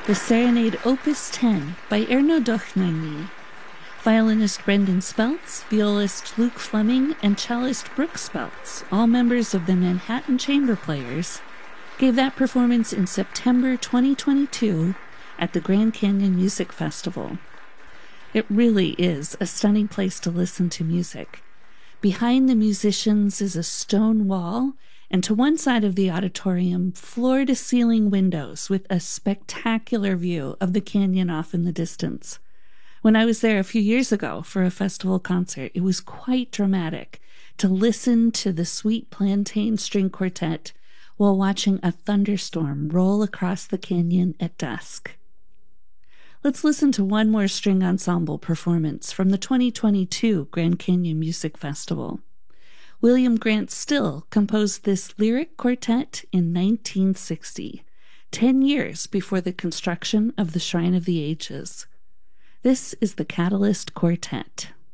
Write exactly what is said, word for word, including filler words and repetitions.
the Serenade Opus ten by Erno Dochnani. Violinist Brendan Speltz, violist Luke Fleming, and cellist Brooke Speltz, all members of the Manhattan Chamber Players, gave that performance in September twenty twenty-two at the Grand Canyon Music Festival. It really is a stunning place to listen to music. Behind the musicians is a stone wall, and to one side of the auditorium, floor-to-ceiling windows with a spectacular view of the canyon off in the distance. When I was there a few years ago for a festival concert, it was quite dramatic to listen to the Sweet Plantain String Quartet while watching a thunderstorm roll across the canyon at dusk. Let's listen to one more string ensemble performance from the twenty twenty-two Grand Canyon Music Festival. William Grant Still composed this lyric quartet in nineteen sixty, ten years before the construction of the Shrine of the Ages. This is the Catalyst Quartet.